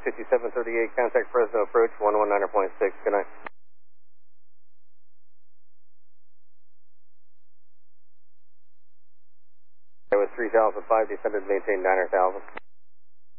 5738, contact Fresno approach, 119.6. Good night. That was 3005, descended, maintain 9000.